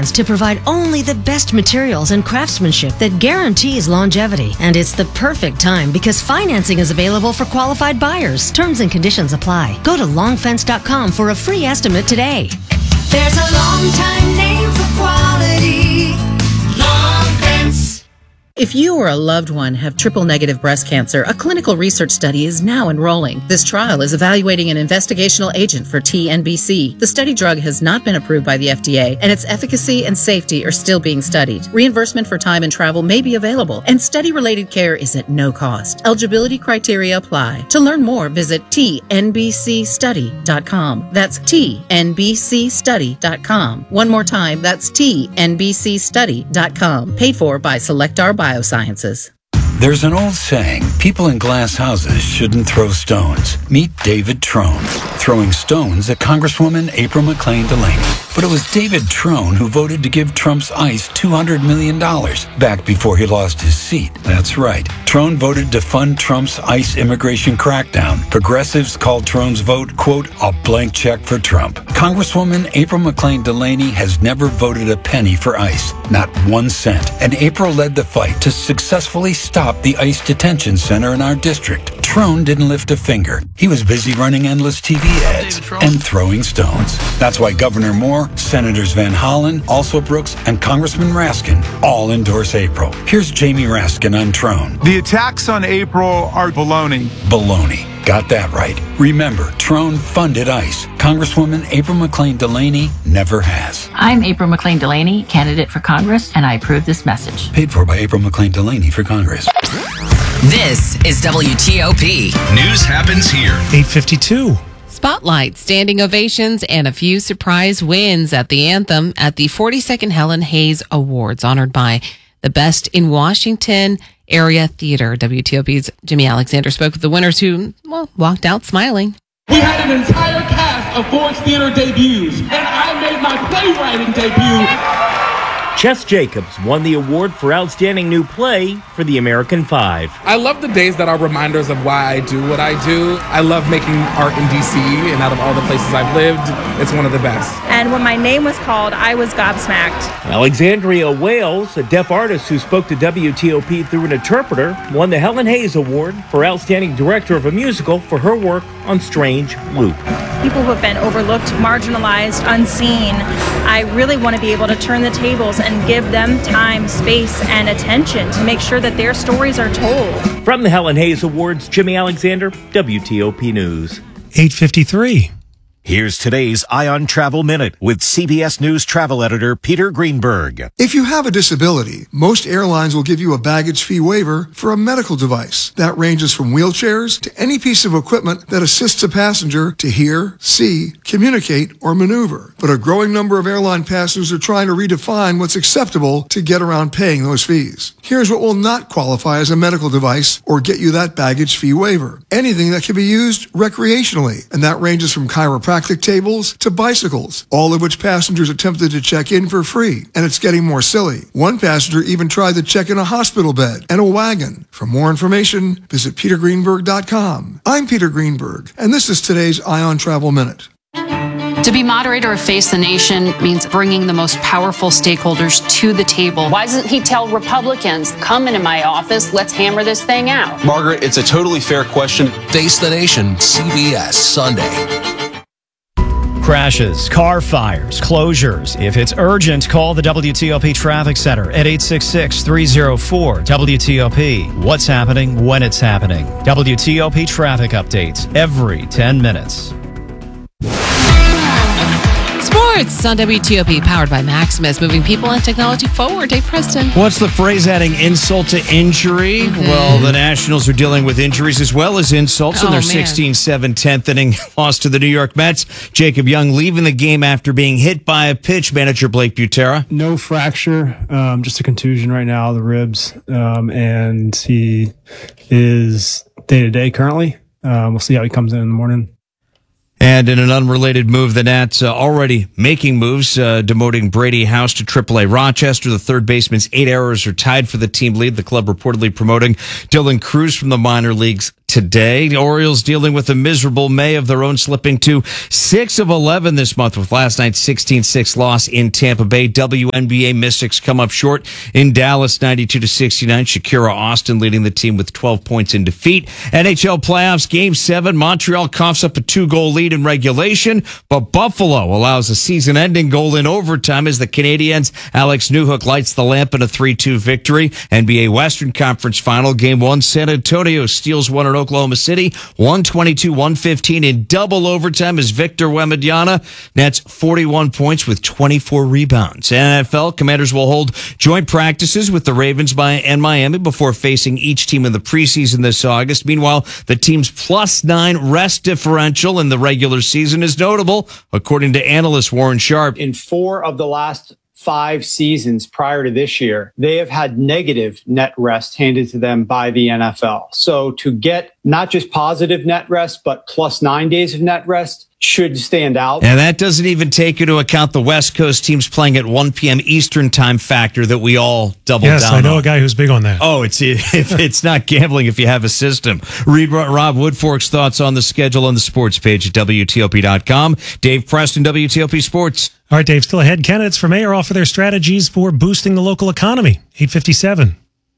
plans to provide only the best materials and craftsmanship that guarantees longevity. And it's the perfect time because financing is available for qualified buyers. Terms and conditions apply. Go to longfence.com for a free estimate today. There's a long time name for quality. Long Fence. If you or a loved one have triple-negative breast cancer, a clinical research study is now enrolling. This trial is evaluating an investigational agent for TNBC. The study drug has not been approved by the FDA, and its efficacy and safety are still being studied. Reimbursement for time and travel may be available, and study-related care is at no cost. Eligibility criteria apply. To learn more, visit tnbcstudy.com. That's tnbcstudy.com. One more time, that's tnbcstudy.com. Paid for by Selectar Biosciences. There's an old saying, people in glass houses shouldn't throw stones. Meet David Trone, throwing stones at Congresswoman April McClain Delaney. But it was David Trone who voted to give Trump's ICE $200 million back before he lost his seat. That's right. Trone voted to fund Trump's ICE immigration crackdown. Progressives called Trone's vote, quote, a blank check for Trump. Congresswoman April McClain Delaney has never voted a penny for ICE, not 1 cent. And April led the fight to successfully stop the ICE detention center in our district. Trone didn't lift a finger. He was busy running endless TV ads and throwing stones. That's why Governor Moore, Senators Van Hollen, also Brooks, and Congressman Raskin all endorse April. Here's Jamie Raskin on Trone. The attacks on April are baloney. Baloney. Got that right. Remember, Trone funded ICE. Congresswoman April McClain Delaney never has. I'm April McClain Delaney, candidate for Congress, and I approve this message. Paid for by April McClain Delaney for Congress. This is WTOP. News happens here. 8:52. Spotlight, standing ovations, and a few surprise wins at the anthem at the 42nd Helen Hayes Awards, honored by the Best in Washington Area Theater. WTOP's Jimmy Alexander spoke with the winners who, walked out smiling. We had an entire cast of Ford's Theater debuts, and I made my playwriting debut. Chess Jacobs won the award for Outstanding New Play for The American Five. I love the days that are reminders of why I do what I do. I love making art in D.C., and out of all the places I've lived, it's one of the best. And when my name was called, I was gobsmacked. Alexandria Wales, a deaf artist who spoke to WTOP through an interpreter, won the Helen Hayes Award for Outstanding Director of a Musical for her work on Strange Loop. People who have been overlooked, marginalized, unseen. I really want to be able to turn the tables and give them time, space, and attention to make sure that their stories are told. From the Helen Hayes Awards, Jimmy Alexander, WTOP News. 8:53. Here's today's Ion Travel Minute with CBS News travel editor Peter Greenberg. If you have a disability, most airlines will give you a baggage fee waiver for a medical device. That ranges from wheelchairs to any piece of equipment that assists a passenger to hear, see, communicate, or maneuver. But a growing number of airline passengers are trying to redefine what's acceptable to get around paying those fees. Here's what will not qualify as a medical device or get you that baggage fee waiver. Anything that can be used recreationally, and that ranges from chiropractic tables to bicycles, all of which passengers attempted to check in for free. And it's getting more silly. One passenger even tried to check in a hospital bed and a wagon. For more information, visit petergreenberg.com. I'm Peter Greenberg, and this is today's Ion Travel Minute. To be moderator of Face the Nation means bringing the most powerful stakeholders to the table. Why doesn't he tell Republicans, come into my office, let's hammer this thing out? Margaret, it's a totally fair question. Face the Nation, CBS, Sunday. Crashes, car fires, closures. If it's urgent, call the WTOP Traffic Center at 866-304-WTOP. What's happening when it's happening. WTOP Traffic Updates every 10 minutes. Sports on WTOP, powered by Maximus, moving people and technology forward. Dave Preston. What's the phrase, adding insult to injury? Mm-hmm. Well, the Nationals are dealing with injuries as well as insults in their 16-7 10th inning loss to the New York Mets. Jacob Young leaving the game after being hit by a pitch. Manager Blake Butera. No fracture, just a contusion right now, the ribs, and he is day-to-day currently. We'll see how he comes in the morning. And in an unrelated move, the Nats already making moves, demoting Brady House to AAA Rochester. The third baseman's 8 errors are tied for the team lead. The club reportedly promoting Dylan Cruz from the minor leagues today. The Orioles dealing with a miserable May of their own, slipping to 6 of 11 this month with last night's 16-6 loss in Tampa Bay. WNBA Mystics come up short in Dallas, 92-69. Shakira Austin leading the team with 12 points in defeat. NHL playoffs, Game 7. Montreal coughs up a 2-goal lead in regulation, but Buffalo allows a season-ending goal in overtime as the Canadiens' Alex Newhook lights the lamp in a 3-2 victory. NBA Western Conference Final, Game 1. San Antonio steals one in Oklahoma City, 122-115 in double overtime as Victor Wembanyama nets 41 points with 24 rebounds. NFL Commanders will hold joint practices with the Ravens and Miami before facing each team in the preseason this August. Meanwhile, the team's +9 rest differential in the regular season is notable, according to analyst Warren Sharp. In 4 of the last 5 seasons prior to this year, they have had negative net rest handed to them by the NFL. So to get not just positive net rest, but +9 days of net rest should stand out. And that doesn't even take into account the West Coast teams playing at 1 p.m. Eastern time factor that we all double down on. Yes, I know a guy who's big on that. Oh, it's not gambling if you have a system. Read Rob Woodfork's thoughts on the schedule on the sports page at WTOP.com. Dave Preston, WTOP Sports. All right, Dave, still ahead. Candidates for mayor offer their strategies for boosting the local economy. 8:57.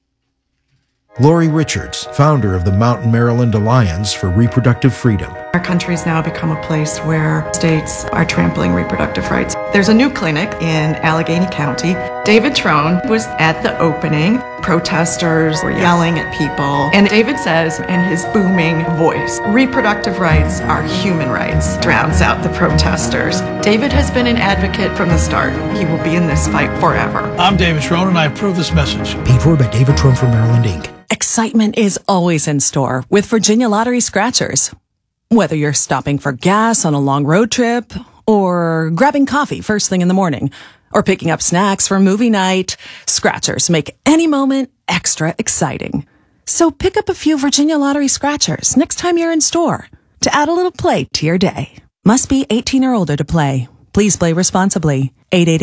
Lori Richards, founder of the Mountain Maryland Alliance for Reproductive Freedom. Our country's now become a place where states are trampling reproductive rights. There's a new clinic in Allegheny County. David Trone was at the opening. Protesters were yelling at people. And David says in his booming voice, reproductive rights are human rights. Drowns out the protesters. David has been an advocate from the start. He will be in this fight forever. I'm David Trone, and I approve this message. Paid for by David Trone for Maryland, Inc. Excitement is always in store with Virginia Lottery Scratchers. Whether you're stopping for gas on a long road trip, or grabbing coffee first thing in the morning, or picking up snacks for movie night, Scratchers make any moment extra exciting. So pick up a few Virginia Lottery Scratchers next time you're in store to add a little play to your day. Must be 18 or older to play. Please play responsibly.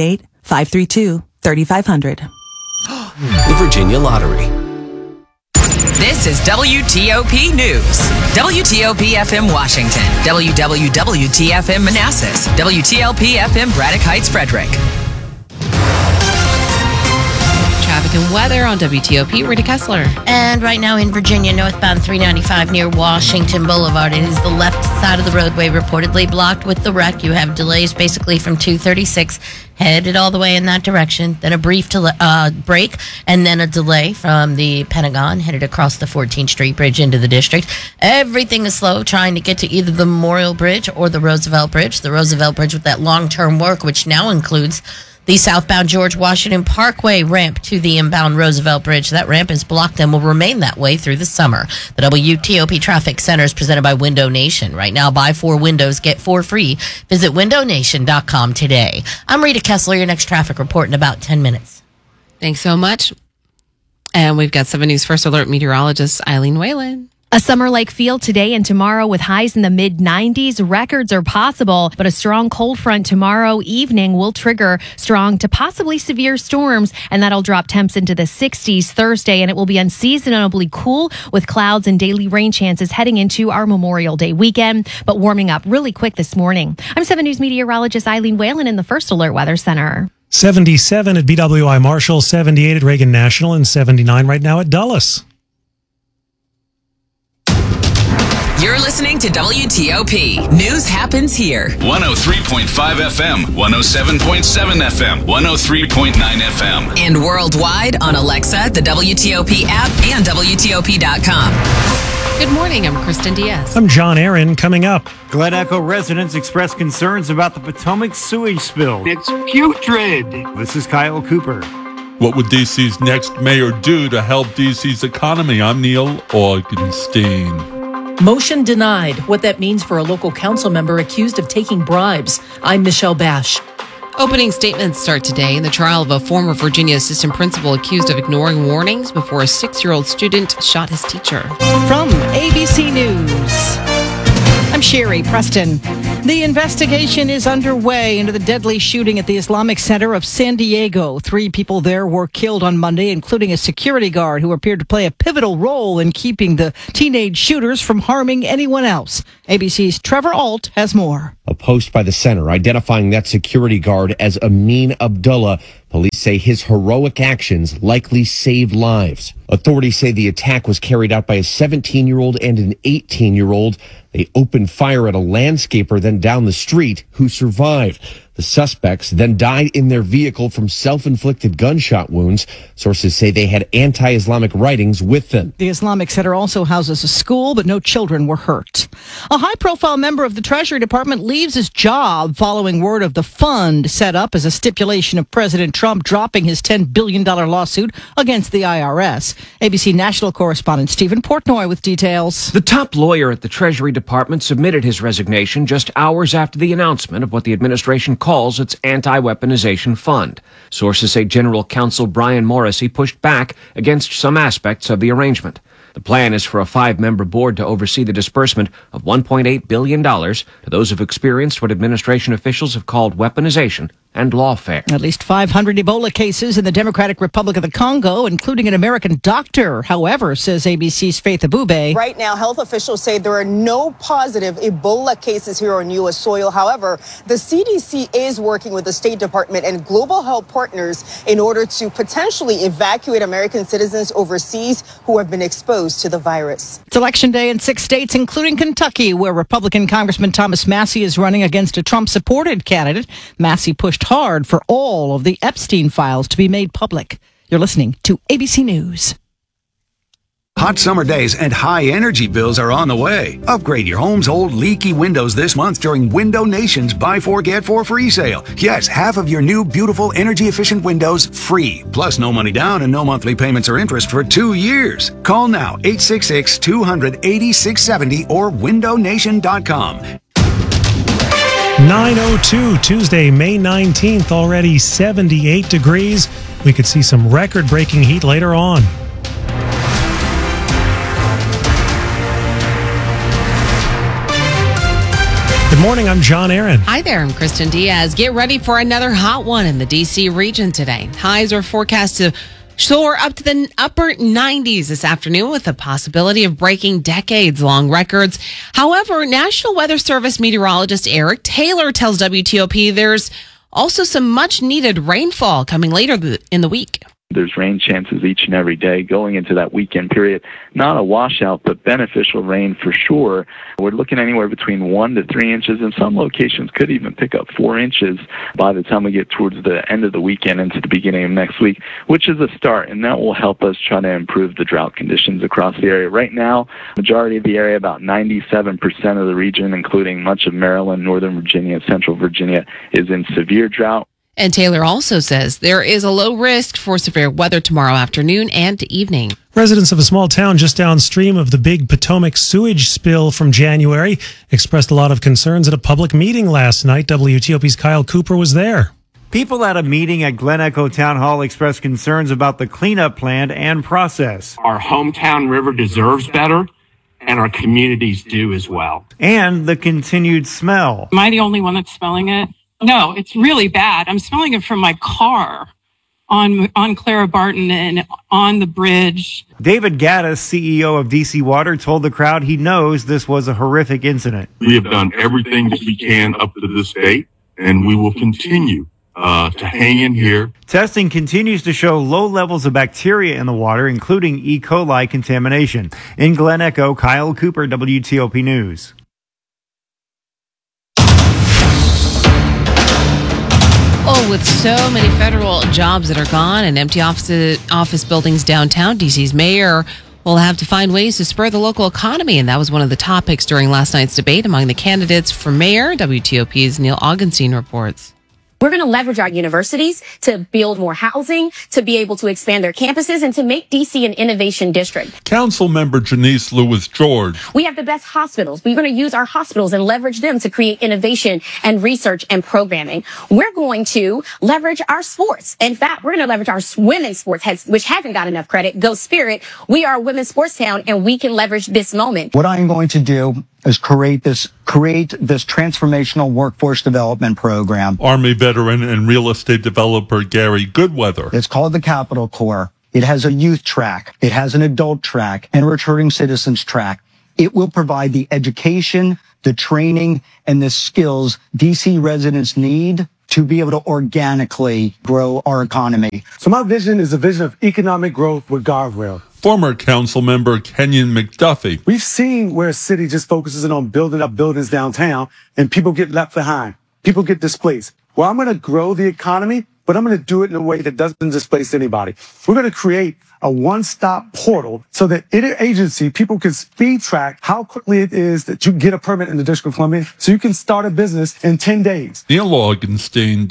888-532-3500. The Virginia Lottery. This is WTOP News. WTOP FM Washington. WWWT-FM Manassas. WTLP FM Braddock Heights, Frederick. Traffic and weather on WTOP. Rita Kessler. And right now in Virginia, northbound 395 near Washington Boulevard. It is the left side of the roadway reportedly blocked with the wreck. You have delays basically from 236 headed all the way in that direction. Then a brief break and then a delay from the Pentagon headed across the 14th Street Bridge into the district. Everything is slow trying to get to either the Memorial Bridge or the Roosevelt Bridge. The Roosevelt Bridge with that long-term work, which now includes the southbound George Washington Parkway ramp to the inbound Roosevelt Bridge. That ramp is blocked and will remain that way through the summer. The WTOP Traffic Center is presented by Window Nation. Right now, buy 4 windows, get 4 free. Visit windownation.com today. I'm Rita Kessler, your next traffic report in about 10 minutes. Thanks so much. And we've got 7 News First Alert meteorologist Eileen Whalen. A summer-like feel today and tomorrow with highs in the mid-90s. Records are possible, but a strong cold front tomorrow evening will trigger strong to possibly severe storms, and that'll drop temps into the 60s Thursday, and it will be unseasonably cool with clouds and daily rain chances heading into our Memorial Day weekend, but warming up really quick this morning. I'm 7 News meteorologist Eileen Whalen in the First Alert Weather Center. 77 at BWI Marshall, 78 at Reagan National, and 79 right now at Dulles. You're listening to WTOP. News happens here. 103.5 FM, 107.7 FM, 103.9 FM. And worldwide on Alexa, the WTOP app, and WTOP.com. Good morning. I'm Kristen Diaz. I'm John Aaron. Coming up, Glen Echo residents express concerns about the Potomac sewage spill. It's putrid. This is Kyle Cooper. What would D.C.'s next mayor do to help D.C.'s economy? I'm Neil Augenstein. Motion denied. What that means for a local council member accused of taking bribes. I'm Michelle Bash. Opening statements start today in the trial of a former Virginia assistant principal accused of ignoring warnings before a 6-year-old student shot his teacher. From ABC News, I'm Sherry Preston. The investigation is underway into the deadly shooting at the Islamic Center of San Diego. 3 people there were killed on Monday, including a security guard who appeared to play a pivotal role in keeping the teenage shooters from harming anyone else. ABC's Trevor Alt has more. A post by the center identifying that security guard as Amin Abdullah. Police say his heroic actions likely saved lives. Authorities say the attack was carried out by a 17-year-old and an 18-year-old. They opened fire at a landscaper then down the street, who survived. The suspects then died in their vehicle from self-inflicted gunshot wounds. Sources say they had anti-Islamic writings with them. The Islamic Center also houses a school, but no children were hurt. A high-profile member of the Treasury Department leaves his job following word of the fund set up as a stipulation of President Trump dropping his $10 billion lawsuit against the IRS. ABC national correspondent Stephen Portnoy with details. The top lawyer at the Treasury Department submitted his resignation just hours after the announcement of what the administration calls its anti-weaponization fund. Sources say General Counsel Brian Morrissey pushed back against some aspects of the arrangement. The plan is for a 5-member board to oversee the disbursement of $1.8 billion to those who've experienced what administration officials have called weaponization and lawfare. At least 500 Ebola cases in the Democratic Republic of the Congo, including an American doctor. However, says ABC's Faith Abube, right now, health officials say there are no positive Ebola cases here on U.S. soil. However, the CDC is working with the State Department and global health partners in order to potentially evacuate American citizens overseas who have been exposed to the virus. It's Election Day in 6 states, including Kentucky, where Republican Congressman Thomas Massie is running against a Trump-supported candidate. Massie pushed hard for all of the Epstein files to be made public. You're listening to ABC News. Hot summer days and high energy bills are on the way. Upgrade your home's old leaky windows this month during Window Nation's Buy 4 Get 4 free sale. Yes, half of your new beautiful energy efficient windows free. Plus no money down and no monthly payments or interest for 2 years. Call now 866-200-8670 or windownation.com. 9:02 Tuesday, May 19th, already 78 degrees. We could see some record-breaking heat later on. Good morning, I'm John Aaron. Hi there, I'm Kristen Diaz. Get ready for another hot one in the D.C. region today. Highs are forecast to soar up to the upper 90s this afternoon with the possibility of breaking decades-long records. However, National Weather Service meteorologist Eric Taylor tells WTOP there's also some much-needed rainfall coming later in the week. There's rain chances each and every day going into that weekend period. Not a washout, but beneficial rain for sure. We're looking anywhere between 1 to 3 inches, and some locations could even pick up 4 inches by the time we get towards the end of the weekend into the beginning of next week, which is a start, and that will help us try to improve the drought conditions across the area. Right now, majority of the area, about 97% of the region, including much of Maryland, Northern Virginia, Central Virginia, is in severe drought. And Taylor also says there is a low risk for severe weather tomorrow afternoon and evening. Residents of a small town just downstream of the big Potomac sewage spill from January expressed a lot of concerns at a public meeting last night. WTOP's Kyle Cooper was there. People at a meeting at Glen Echo Town Hall expressed concerns about the cleanup plan and process. Our hometown river deserves better, and our communities do as well. And the continued smell. Am I the only one that's smelling it? No, it's really bad. I'm smelling it from my car on Clara Barton and on the bridge. David Gaddis, CEO of DC Water, told the crowd he knows this was a horrific incident. We have done everything that we can up to this date, and we will continue to hang in here. Testing continues to show low levels of bacteria in the water, including E. coli contamination. In Glen Echo, Kyle Cooper, WTOP News. Oh, with so many federal jobs that are gone and empty office buildings downtown, D.C.'s mayor will have to find ways to spur the local economy. And that was one of the topics during last night's debate among the candidates for mayor. WTOP's Neil Augenstein reports. We're going to leverage our universities to build more housing, to be able to expand their campuses, and to make D.C. an innovation district. Councilmember Janice Lewis George. We have the best hospitals. We're going to use our hospitals and leverage them to create innovation and research and programming. We're going to leverage our sports. In fact, we're going to leverage our women's sports, which haven't got enough credit. Go Spirit. We are a women's sports town, and we can leverage this moment. What I'm going to do is create this transformational workforce development program. Army veteran and real estate developer Gary Goodweather. It's called the Capital Corps. It has a youth track. It has an adult track and a returning citizens track. It will provide the education, the training, and the skills DC residents need to be able to organically grow our economy. So my vision is a vision of economic growth with guardrail. Former council member Kenyon McDuffie. We've seen where a city just focuses on building up buildings downtown and people get left behind. People get displaced. Well, I'm going to grow the economy, but I'm going to do it in a way that doesn't displace anybody. We're going to create a one-stop portal so that interagency people can speed track how quickly it is that you get a permit in the District of Columbia so you can start a business in 10 days. Neil Augenstein,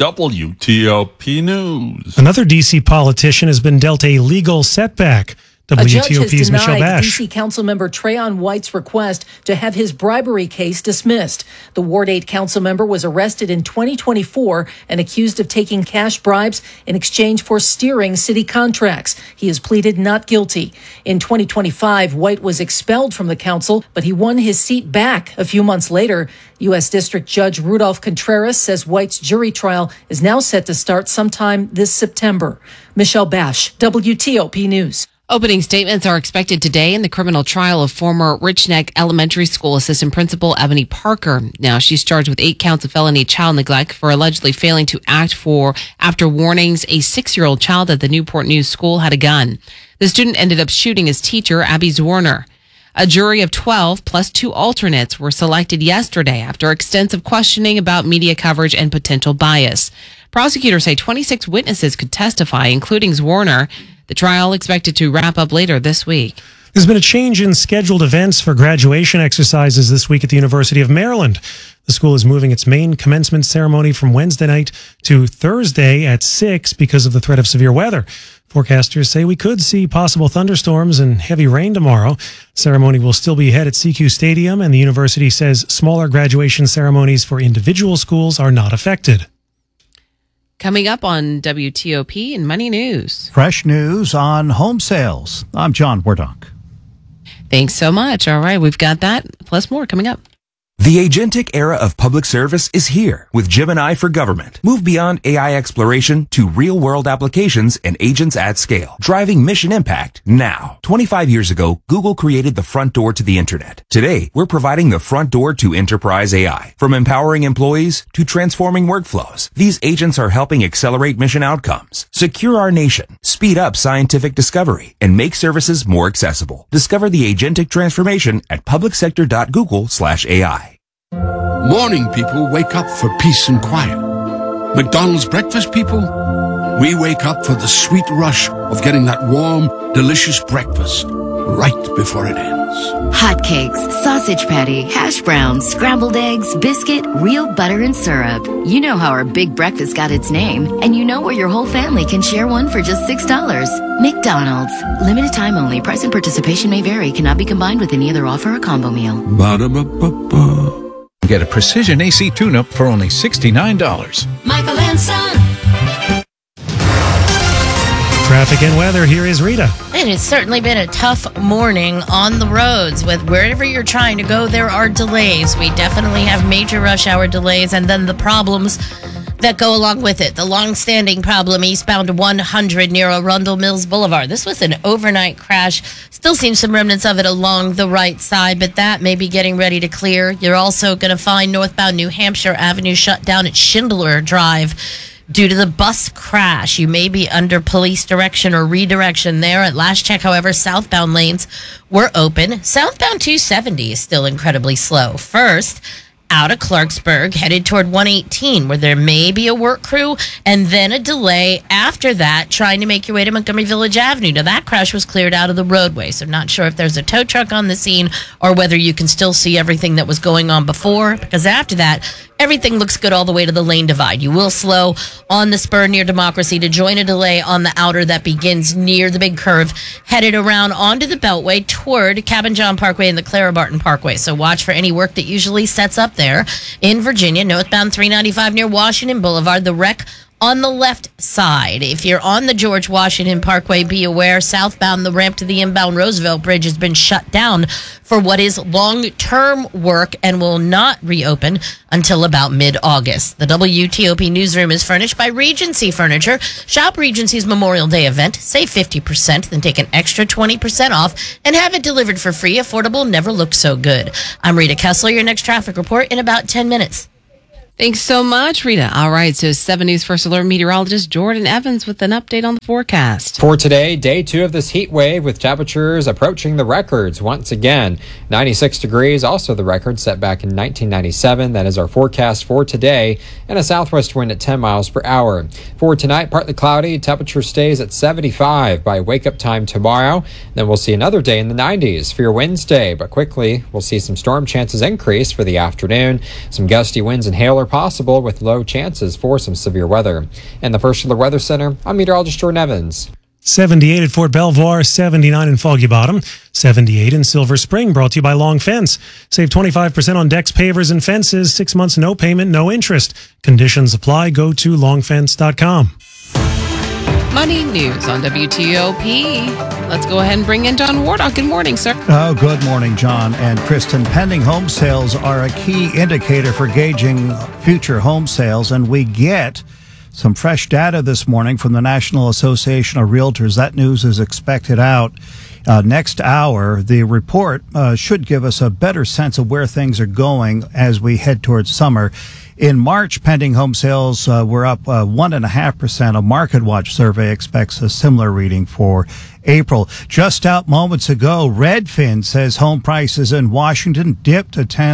WTOP News. Another D.C. politician has been dealt a legal setback. A judge has WTOP's Michelle denied Bash. D.C. Councilmember Trayon White's request to have his bribery case dismissed. The Ward 8 council member was arrested in 2024 and accused of taking cash bribes in exchange for steering city contracts. He has pleaded not guilty. In 2025, White was expelled from the council, but he won his seat back a few months later. U.S. District Judge Rudolph Contreras says White's jury trial is now set to start sometime this September. Michelle Bash, WTOP News. Opening statements are expected today in the criminal trial of former Rich Neck Elementary School assistant principal Ebony Parker. Now, she's charged with 8 counts of felony child neglect for allegedly failing to act after warnings a 6-year-old child at the Newport News school had a gun. The student ended up shooting his teacher, Abby Zwerner. A jury of 12 plus 2 alternates were selected yesterday after extensive questioning about media coverage and potential bias. Prosecutors say 26 witnesses could testify, including Zwerner. The trial expected to wrap up later this week. There's been a change in scheduled events for graduation exercises this week at the University of Maryland. The school is moving its main commencement ceremony from Wednesday night to Thursday at 6 because of the threat of severe weather. Forecasters say we could see possible thunderstorms and heavy rain tomorrow. Ceremony will still be held at CQ Stadium, and the university says smaller graduation ceremonies for individual schools are not affected. Coming up on WTOP and Money News. Fresh news on home sales. I'm John Wardock. Thanks so much. All right, we've got that, plus more coming up. The agentic era of public service is here with Gemini for Government. Move beyond AI exploration to real-world applications and agents at scale, driving mission impact now. 25 years ago, Google created the front door to the internet. Today, we're providing the front door to enterprise AI. From empowering employees to transforming workflows, these agents are helping accelerate mission outcomes, secure our nation, speed up scientific discovery, and make services more accessible. Discover the agentic transformation at publicsector.google/AI. Morning people wake up for peace and quiet. McDonald's breakfast people, we wake up for the sweet rush of getting that warm, delicious breakfast right before it ends. Hotcakes, sausage patty, hash browns, scrambled eggs, biscuit, real butter and syrup. You know how our big breakfast got its name, and you know where your whole family can share one for just $6. McDonald's. Limited time only. Price and participation may vary. Cannot be combined with any other offer or combo meal. Ba-da-ba-ba-ba. Get a Precision AC tune-up for only $69. Michael and Son. Traffic and weather. Here is Rita. It has certainly been a tough morning on the roads. With wherever you're trying to go, there are delays. We definitely have major rush hour delays, and then the problems that go along with it. The long-standing problem eastbound 100 near Arundel Mills Boulevard. This was an overnight crash. Still seeing some remnants of it along the right side, but that may be getting ready to clear. You're also going to find northbound New Hampshire Avenue shut down at Schindler Drive due to the bus crash. You may be under police direction or redirection there. At last check, however, southbound lanes were open. Southbound 270 is still incredibly slow. First, out of Clarksburg, headed toward 118, where there may be a work crew, and then a delay after that, trying to make your way to Montgomery Village Avenue. Now, that crash was cleared out of the roadway, so not sure if there's a tow truck on the scene or whether you can still see everything that was going on before, because after that, everything looks good all the way to the lane divide. You will slow on the spur near Democracy to join a delay on the outer that begins near the big curve, headed around onto the Beltway toward Cabin John Parkway and the Clara Barton Parkway. So watch for any work that usually sets up there. In Virginia, northbound 395 near Washington Boulevard, the wreck on the left side. If you're on the George Washington Parkway, be aware southbound the ramp to the inbound Roosevelt Bridge has been shut down for what is long-term work and will not reopen until about mid-August. The WTOP newsroom is furnished by Regency Furniture. Shop Regency's Memorial Day event. Save 50%, then take an extra 20% off and have it delivered for free. Affordable, never looked so good. I'm Rita Kessler, your next traffic report in about 10 minutes. Thanks so much, Rita. All right, so 7 News First Alert meteorologist Jordan Evans with an update on the forecast. For today, day 2 of this heat wave with temperatures approaching the records once again. 96 degrees, also the record set back in 1997. That is our forecast for today, and a southwest wind at 10 miles per hour. For tonight, partly cloudy, temperature stays at 75 by wake-up time tomorrow. Then we'll see another day in the 90s for your Wednesday, but quickly we'll see some storm chances increase for the afternoon. Some gusty winds and hail are possible with low chances for some severe weather. In the First Alert Weather Center, I'm meteorologist Jordan Evans. 78 at Fort Belvoir, 79 in Foggy Bottom, 78 in Silver Spring, brought to you by Long Fence. Save 25% on decks, pavers, and fences. 6 months, no payment, no interest. Conditions apply. Go to longfence.com. Money news on WTOP. Let's go ahead and bring in John Wardock. Good morning, sir. Oh, good morning, John and Kristen. Pending home sales are a key indicator for gauging future home sales, and we get some fresh data this morning from the National Association of Realtors. That news is expected out next hour. The report should give us a better sense of where things are going as we head towards summer. In March, pending home sales were up 1.5%. A Market Watch survey expects a similar reading for April. Just out moments ago, Redfin says home prices in Washington dipped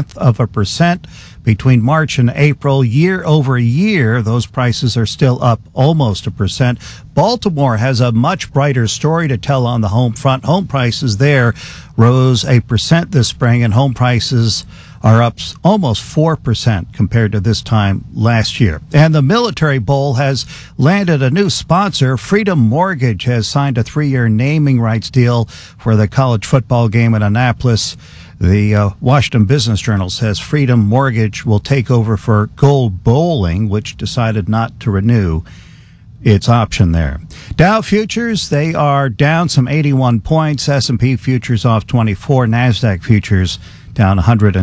0.1% between March and April. Year over year, those prices are still up almost 1%. Baltimore has a much brighter story to tell on the home front. Home prices there rose 1% this spring, and home prices are up almost 4% compared to this time last year. And the Military Bowl has landed a new sponsor. Freedom Mortgage has signed a 3-year naming rights deal for the college football game in Annapolis. The Washington Business Journal says Freedom Mortgage will take over for Gold Bowling, which decided not to renew its option there. Dow futures, they are down some 81 points. S&P futures off 24. NASDAQ futures down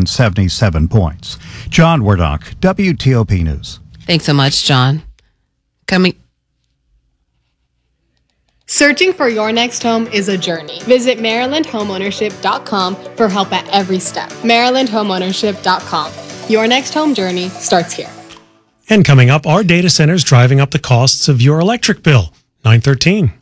177 points. John Wardock, WTOP News. Thanks so much, John. Searching for your next home is a journey. Visit MarylandHomeownership.com for help at every step. MarylandHomeownership.com. Your next home journey starts here. And coming up, are data centers driving up the costs of your electric bill? 9:13.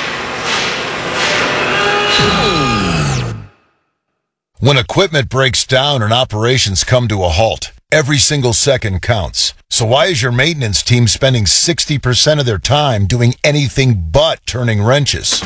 When equipment breaks down and operations come to a halt, every single second counts. So why is your maintenance team spending 60% of their time doing anything but turning wrenches?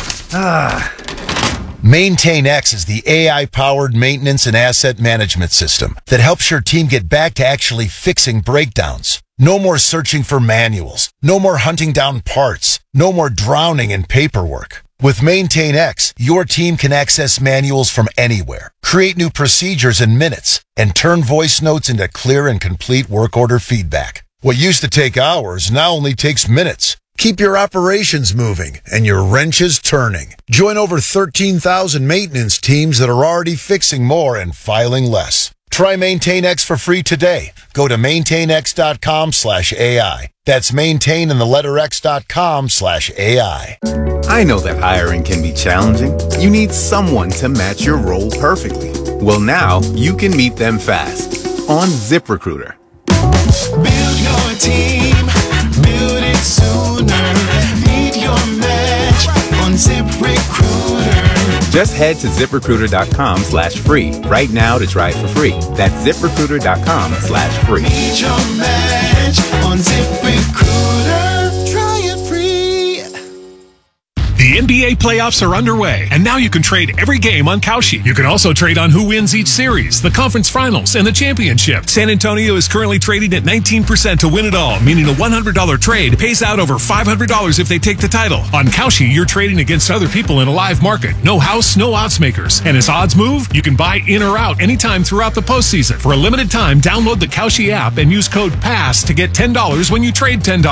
MaintainX is the AI-powered maintenance and asset management system that helps your team get back to actually fixing breakdowns. No more searching for manuals. No more hunting down parts. No more drowning in paperwork. With MaintainX, your team can access manuals from anywhere, create new procedures in minutes, and turn voice notes into clear and complete work order feedback. What used to take hours now only takes minutes. Keep your operations moving and your wrenches turning. Join over 13,000 maintenance teams that are already fixing more and filing less. Try MaintainX for free today. Go to maintainx.com/AI. That's maintain and the letter x.com/AI. I know that hiring can be challenging. You need someone to match your role perfectly. Well, now you can meet them fast on ZipRecruiter. Build your team, build it sooner. Meet your match on ZipRecruiter. Just head to ZipRecruiter.com/free right now to try it for free. That's ZipRecruiter.com/free. Meet your match on ZipRecruiter. Try it free. The NBA playoffs are underway, and now you can trade every game on Kalshi. You can also trade on who wins each series, the conference finals, and the championship. San Antonio is currently trading at 19% to win it all, meaning a $100 trade pays out over $500 if they take the title. On Kalshi, you're trading against other people in a live market. No house, no odds makers. And as odds move, you can buy in or out anytime throughout the postseason. For a limited time, download the Kalshi app and use code PASS to get $10 when you trade $10.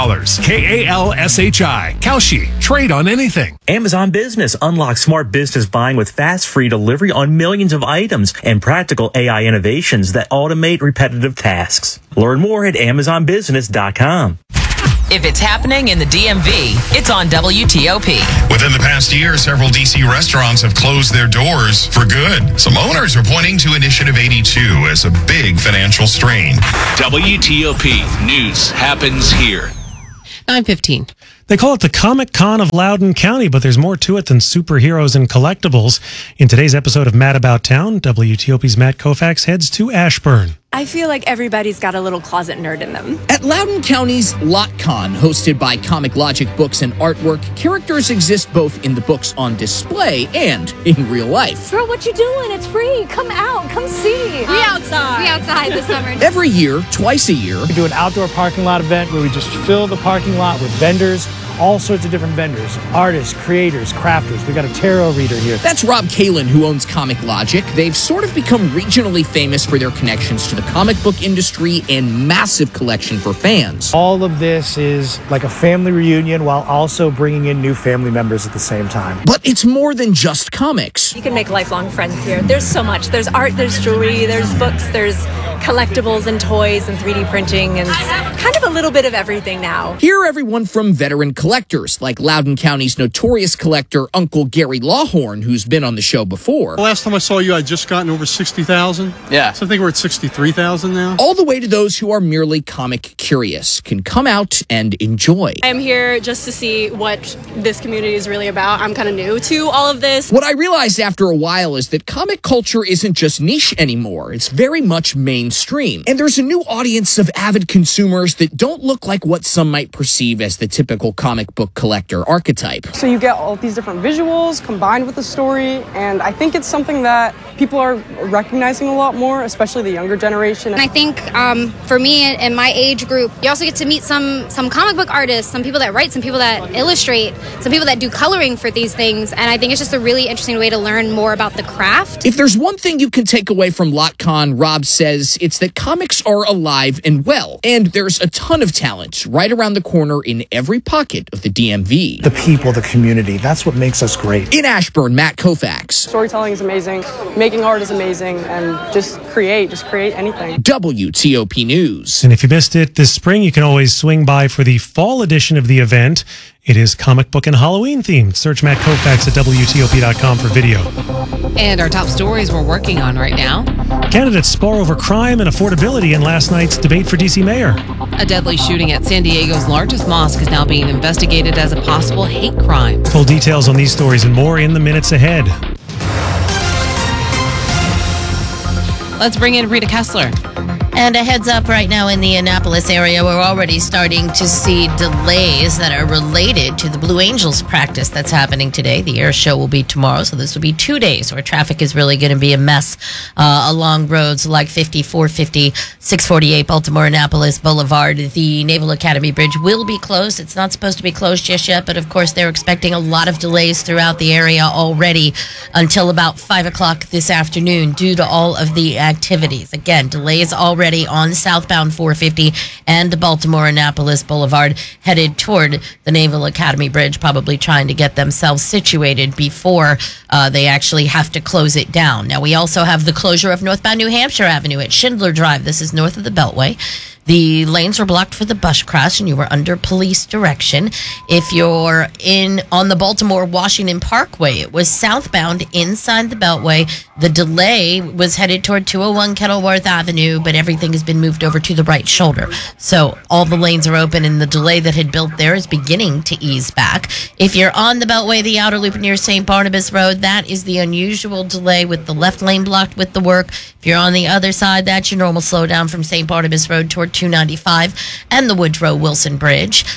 Kalshi. Kalshi. Trade on anything. Amazon Business unlocks smart business buying with fast, free delivery on millions of items and practical AI innovations that automate repetitive tasks. Learn more at AmazonBusiness.com. If it's happening in the DMV, it's on WTOP. Within the past year, several D.C. restaurants have closed their doors for good. Some owners are pointing to Initiative 82 as a big financial strain. WTOP News happens here. 9:15. They call it the Comic Con of Loudoun County, but there's more to it than superheroes and collectibles. In today's episode of Mad About Town, WTOP's Matt Koufax heads to Ashburn. I feel like everybody's got a little closet nerd in them. At Loudoun County's LotCon, hosted by Comic Logic Books and Artwork, characters exist both in the books on display and in real life. Girl, what you doing? It's free. Come out. Come see. We outside. We outside this summer. Every year, twice a year, we do an outdoor parking lot event where we just fill the parking lot with vendors, all sorts of different vendors, artists, creators, crafters. We got a tarot reader here. That's Rob Kalin, who owns Comic Logic. They've sort of become regionally famous for their connections to the comic book industry and massive collection for fans. All of this is like a family reunion while also bringing in new family members at the same time. But it's more than just comics. You can make lifelong friends here. There's so much. There's art, there's jewelry, there's books, there's collectibles and toys and 3D printing and kind of a little bit of everything now. Here, everyone from veteran collectors like Loudoun County's notorious collector Uncle Gary Lawhorn, who's been on the show before. The last time I saw you, I'd just gotten over 60,000. Yeah. So I think we're at 63,000 now. All the way to those who are merely comic curious can come out and enjoy. I'm here just to see what this community is really about. I'm kind of new to all of this. What I realized after a while is that comic culture isn't just niche anymore. It's very much mainstream. And there's a new audience of avid consumers that don't look like what some might perceive as the typical comic book collector archetype. So you get all these different visuals combined with the story, and I think it's something that people are recognizing a lot more, especially the younger generation. And I think for me and my age group, you also get to meet some comic book artists, some people that write, some people that illustrate, some people that do coloring for these things, and I think it's just a really interesting way to learn more about the craft. If there's one thing you can take away from LotCon, Rob says it's that comics are alive and well, and there's a ton of talent right around the corner in every pocket of the DMV. The people, the community, that's what makes us great. In Ashburn, Matt Koufax. Storytelling is amazing, making art is amazing, and just create anything. WTOP News. And if you missed it this spring, you can always swing by for the fall edition of the event. It is comic book and Halloween themed. Search Matt Koufax at WTOP.com for video. And our top stories we're working on right now. Candidates spar over crime and affordability in last night's debate for D.C. mayor. A deadly shooting at San Diego's largest mosque is now being investigated as a possible hate crime. Full details on these stories and more in the minutes ahead. Let's bring in Rita Kessler. And a heads up right now in the Annapolis area, we're already starting to see delays that are related to the Blue Angels practice that's happening today. The air show will be tomorrow, so this will be 2 days where traffic is really going to be a mess along roads like 50, 450, 648 Baltimore Annapolis Boulevard. The Naval Academy Bridge will be closed. It's not supposed to be closed just yet, but of course they're expecting a lot of delays throughout the area already until about 5 o'clock this afternoon due to all of the activities. Again, delays already on southbound 450 and Baltimore Annapolis Boulevard headed toward the Naval Academy Bridge, probably trying to get themselves situated before they actually have to close it down. Now, we also have the closure of northbound New Hampshire Avenue at Schindler Drive. This is north of the Beltway. The lanes were blocked for the bus crash and you were under police direction. If you're on the Baltimore-Washington Parkway, it was southbound inside the Beltway. The delay was headed toward 201 Kenilworth Avenue, but everything has been moved over to the right shoulder. So all the lanes are open and the delay that had built there is beginning to ease back. If you're on the Beltway, the outer loop near St. Barnabas Road, that is the unusual delay with the left lane blocked with the work. If you're on the other side, that's your normal slowdown from St. Barnabas Road toward 295 and the Woodrow Wilson Bridge.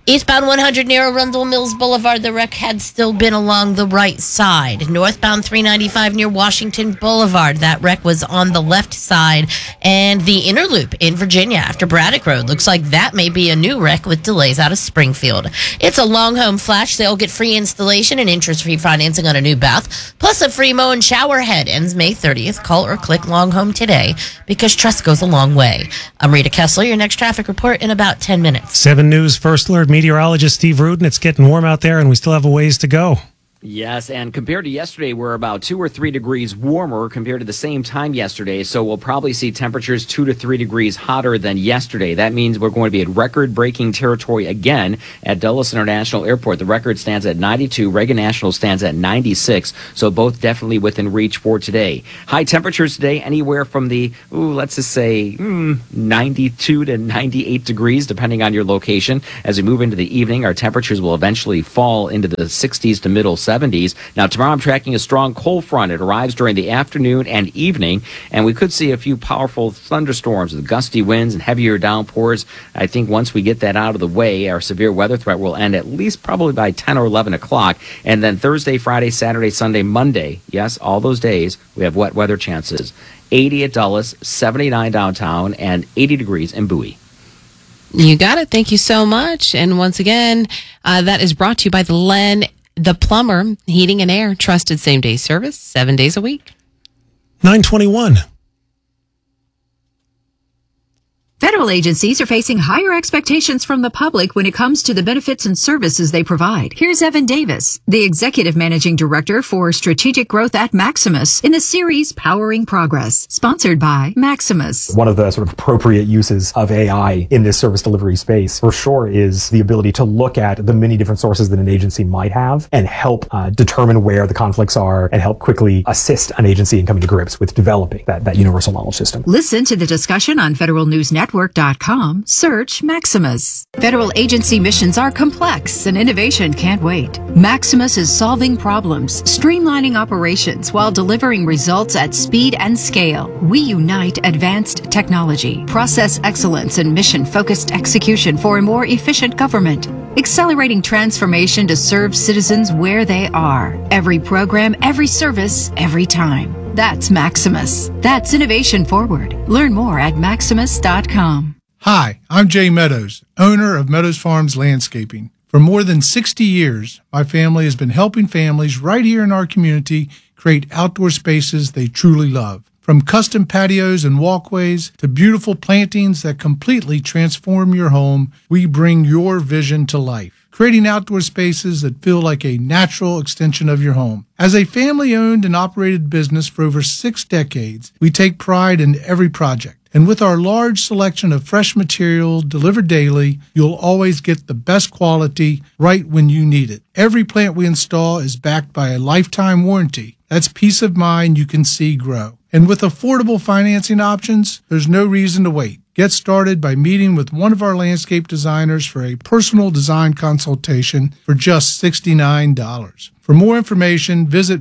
Eastbound 100 near Arundel Mills Boulevard, the wreck had still been along the right side. Northbound 395 near Washington Boulevard, that wreck was on the left side. And the inner loop in Virginia after Braddock Road, looks like that may be a new wreck with delays out of Springfield. It's a long home flash sale. Get free installation and interest-free financing on a new bath, plus a free mow and shower head. Ends May 30th. Call or click Long Home today, because trust goes a long way. I'm Rita Kessler. Your next traffic report in about 10 minutes. 7 News First Alert meteorologist Steve Rudin. It's getting warm out there, and we still have a ways to go. Yes, and compared to yesterday, we're about 2 or 3 degrees warmer compared to the same time yesterday, so we'll probably see temperatures 2 to 3 degrees hotter than yesterday. That means we're going to be at record-breaking territory again at Dulles International Airport. The record stands at 92. Reagan National stands at 96, so both definitely within reach for today. High temperatures today, anywhere from the, let's just say, 92 to 98 degrees, depending on your location. As we move into the evening, our temperatures will eventually fall into the 60s to middle 70s. Now, tomorrow I'm tracking a strong cold front. It arrives during the afternoon and evening, and we could see a few powerful thunderstorms with gusty winds and heavier downpours. I think once we get that out of the way, our severe weather threat will end at least probably by 10 or 11 o'clock. And then Thursday, Friday, Saturday, Sunday, Monday, yes, all those days, we have wet weather chances. 80 at Dulles, 79 downtown, and 80 degrees in Bowie. You got it. Thank you so much. And once again, that is brought to you by the Plumber Heating and Air, trusted same-day service, 7 days a week. 9:21. Federal agencies are facing higher expectations from the public when it comes to the benefits and services they provide. Here's Evan Davis, the Executive Managing Director for Strategic Growth at Maximus, in the series Powering Progress, sponsored by Maximus. One of the sort of appropriate uses of AI in this service delivery space, for sure, is the ability to look at the many different sources that an agency might have and help determine where the conflicts are and help quickly assist an agency in coming to grips with developing that universal knowledge system. Listen to the discussion on federalnewsnetwork.com. Search Maximus. Federal agency missions are complex and innovation can't wait. Maximus is solving problems, streamlining operations while delivering results at speed and scale. We unite advanced technology, process excellence, and mission-focused execution for a more efficient government. Accelerating transformation to serve citizens where they are. Every program, every service, every time. That's Maximus. That's innovation forward. Learn more at maximus.com. Hi, I'm Jay Meadows, owner of Meadows Farms Landscaping. For more than 60 years, my family has been helping families right here in our community create outdoor spaces they truly love. From custom patios and walkways to beautiful plantings that completely transform your home, we bring your vision to life, creating outdoor spaces that feel like a natural extension of your home. As a family-owned and operated business for over 6 decades, we take pride in every project. And with our large selection of fresh material delivered daily, you'll always get the best quality right when you need it. Every plant we install is backed by a lifetime warranty. That's peace of mind you can see grow. And with affordable financing options, there's no reason to wait. Get started by meeting with one of our landscape designers for a personal design consultation for just $69. For more information, visit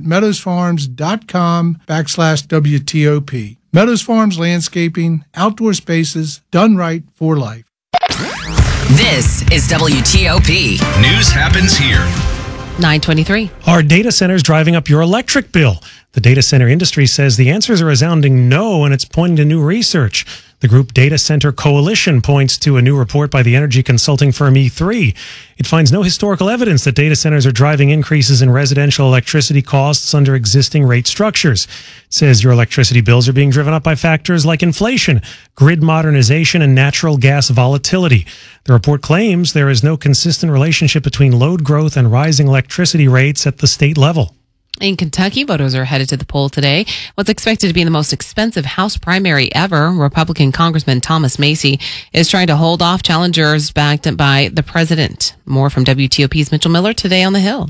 meadowsfarms.com/WTOP. Meadows Farms Landscaping, outdoor spaces, done right for life. This is WTOP. News happens here. 9:23. Are data centers driving up your electric bill? The data center industry says the answers are a resounding no, and it's pointing to new research. The group Data Center Coalition points to a new report by the energy consulting firm E3. It finds no historical evidence that data centers are driving increases in residential electricity costs under existing rate structures. It says your electricity bills are being driven up by factors like inflation, grid modernization, and natural gas volatility. The report claims there is no consistent relationship between load growth and rising electricity rates at the state level. In Kentucky, voters are headed to the poll today. What's expected to be the most expensive House primary ever, Republican Congressman Thomas Macy is trying to hold off challengers backed by the president. More from WTOP's Mitchell Miller today on the Hill. The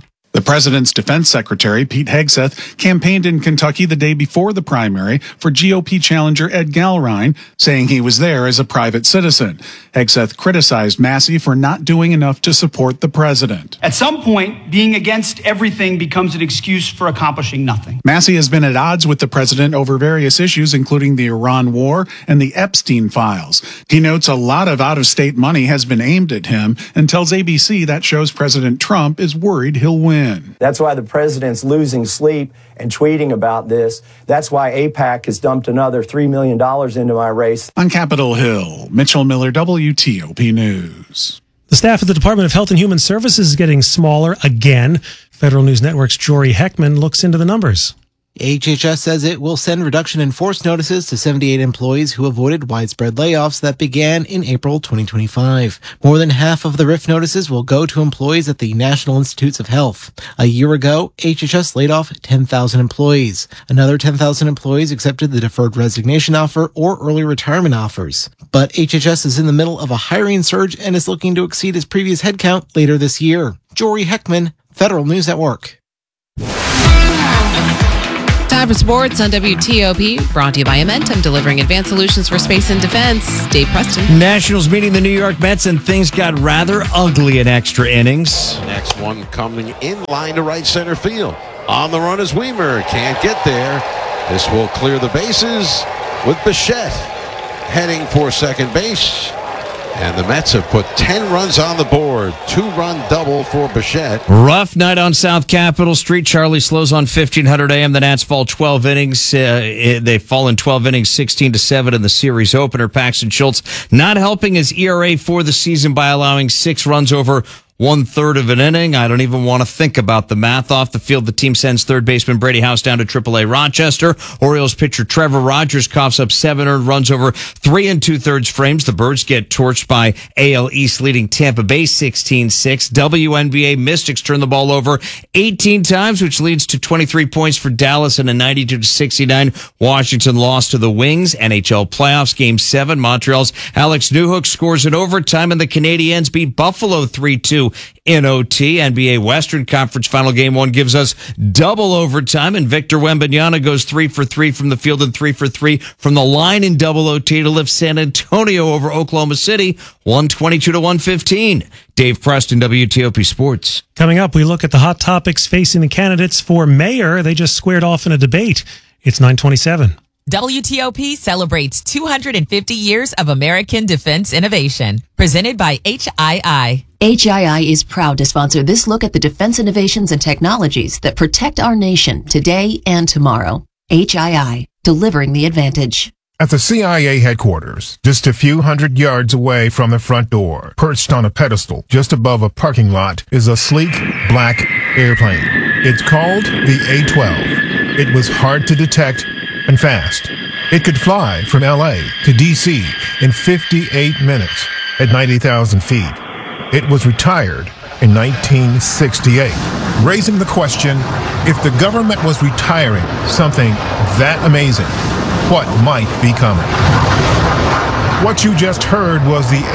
president's defense secretary, Pete Hegseth, campaigned in Kentucky the day before the primary for GOP challenger Ed Gallrein, saying he was there as a private citizen. Hegseth criticized Massey for not doing enough to support the president. At some point, being against everything becomes an excuse for accomplishing nothing. Massey has been at odds with the president over various issues, including the Iran war and the Epstein files. He notes a lot of out-of-state money has been aimed at him and tells ABC that shows President Trump is worried he'll win. That's why the president's losing sleep and tweeting about this. That's why AIPAC has dumped another $3 million into my race. On Capitol Hill, Mitchell Miller, WTOP News. The staff at the Department of Health and Human Services is getting smaller again. Federal News Network's Jory Heckman looks into the numbers. HHS says it will send reduction in force notices to 78 employees who avoided widespread layoffs that began in April 2025. More than half of the RIF notices will go to employees at the National Institutes of Health. A year ago, HHS laid off 10,000 employees. Another 10,000 employees accepted the deferred resignation offer or early retirement offers. But HHS is in the middle of a hiring surge and is looking to exceed its previous headcount later this year. Jory Heckman, Federal News Network. Time for sports on WTOP, brought to you by Amentum, delivering advanced solutions for space and defense. Dave Preston. Nationals meeting the New York Mets, and things got rather ugly in extra innings. Next one coming in line to right center field. On the run is Weimer. Can't get there. This will clear the bases with Bichette heading for second base. And the Mets have put 10 runs on the board. 2-run double for Bichette. Rough night on South Capitol Street. Charlie slows on 1500 AM. The Nats fall 12 innings. They fall in 12 innings, 16-7 in the series opener. Paxton Schultz not helping his ERA for the season by allowing 6 runs over 1/3 of an inning. I don't even want to think about the math. Off the field, the team sends third baseman Brady House down to AAA Rochester. Orioles pitcher Trevor Rogers coughs up 7 earned runs over 3 2/3 frames. The Birds get torched by AL East leading Tampa Bay 16-6. WNBA Mystics turn the ball over 18 times, which leads to 23 points for Dallas and a 92-69 Washington loss to the Wings. NHL playoffs game 7. Montreal's Alex Newhook scores in overtime, and the Canadiens beat Buffalo 3-2 in OT. NBA Western Conference Final Game 1 gives us double overtime, and Victor Wembanyama goes 3 for 3 from the field and 3 for 3 from the line in double OT to lift San Antonio over Oklahoma City 122-115. Dave Preston, WTOP Sports. Coming up, we look at the hot topics facing the candidates for mayor. They just squared off in a debate. It's 9:27. WTOP celebrates 250 years of American defense innovation. Presented by HII. HII is proud to sponsor this look at the defense innovations and technologies that protect our nation today and tomorrow. HII, delivering the advantage. At the CIA headquarters, just a few hundred yards away from the front door, perched on a pedestal just above a parking lot, is a sleek, black airplane. It's called the A-12. It was hard to detect and fast. It could fly from LA to DC in 58 minutes at 90,000 feet. It was retired in 1968, raising the question, if the government was retiring something that amazing, what might be coming? What you just heard was the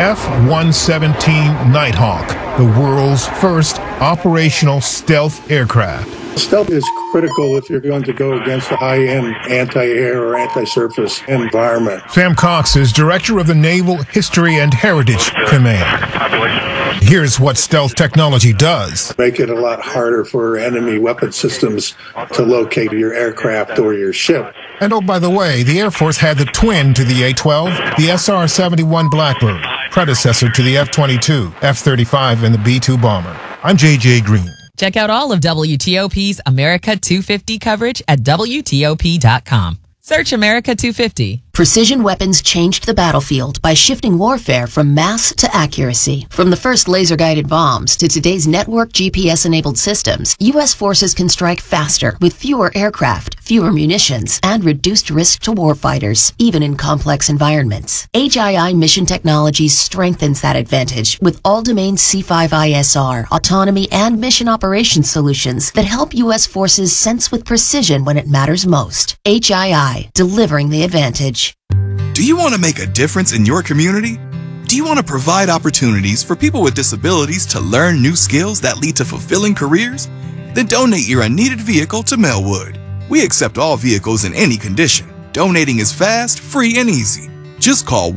F-117 Nighthawk, the world's first operational stealth aircraft. Stealth is critical if you're going to go against a high-end anti-air or anti-surface environment. Sam Cox is director of the Naval History and Heritage Command. Here's what stealth technology does. Make it a lot harder for enemy weapon systems to locate your aircraft or your ship. And oh, by the way, the Air Force had the twin to the A-12, the SR-71 Blackbird, predecessor to the F-22, F-35, and the B-2 bomber. I'm J.J. Green. Check out all of WTOP's America 250 coverage at WTOP.com. Search America 250. Precision weapons changed the battlefield by shifting warfare from mass to accuracy. From the first laser-guided bombs to today's network GPS-enabled systems, U.S. forces can strike faster with fewer aircraft, fewer munitions, and reduced risk to warfighters, even in complex environments. HII Mission Technologies strengthens that advantage with all-domain C5ISR, autonomy, and mission operations solutions that help U.S. forces sense with precision when it matters most. HII, delivering the advantage. Do you want to make a difference in your community? Do you want to provide opportunities for people with disabilities to learn new skills that lead to fulfilling careers? Then donate your unneeded vehicle to Melwood. We accept all vehicles in any condition. Donating is fast, free, and easy. Just call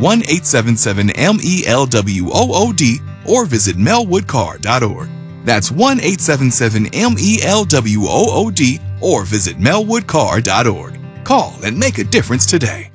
1-877-MELWOOD or visit melwoodcar.org. That's 1-877-MELWOOD or visit melwoodcar.org. Call and make a difference today.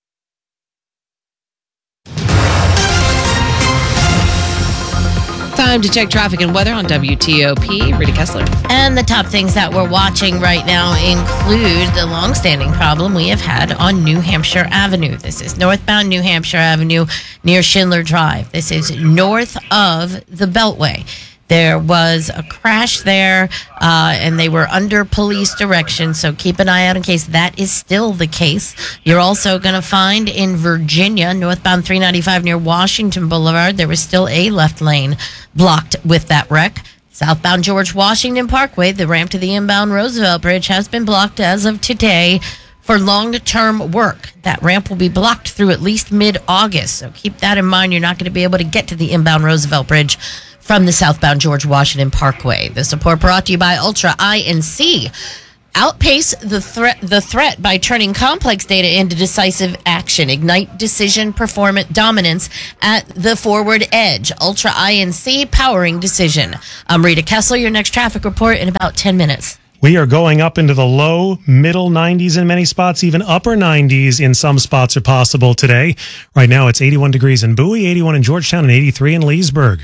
Time to check traffic and weather on WTOP. Rita Kessler. And the top things that we're watching right now include the longstanding problem we have had on New Hampshire Avenue. This is northbound New Hampshire Avenue near Schindler Drive. This is north of the Beltway. There was a crash there, and they were under police direction, so keep an eye out in case that is still the case. You're also going to find in Virginia, northbound 395 near Washington Boulevard, there was still a left lane blocked with that wreck. Southbound George Washington Parkway, the ramp to the inbound Roosevelt Bridge has been blocked as of today for long-term work. That ramp will be blocked through at least mid-August, so keep that in mind. You're not going to be able to get to the inbound Roosevelt Bridge from the southbound George Washington Parkway. The support brought to you by Ultra INC. Outpace the threat by turning complex data into decisive action. Ignite decision performance dominance at the forward edge. Ultra INC, powering decision. I'm Rita Kessler. Your next traffic report in about 10 minutes. We are going up into the low, middle 90s in many spots, even upper 90s in some spots are possible today. Right now it's 81 degrees in Bowie, 81 in Georgetown, and 83 in Leesburg.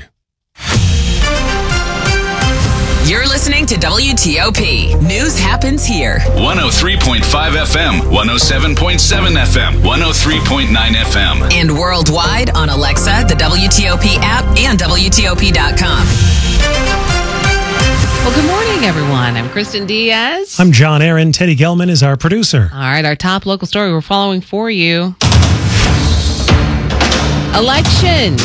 You're listening to WTOP. News happens here. 103.5 FM, 107.7 FM, 103.9 FM. And worldwide on Alexa, the WTOP app, and WTOP.com. Well, good morning, everyone. I'm Kristen Diaz. I'm John Aaron. Teddy Gelman is our producer. All right, our top local story we're following for you. Election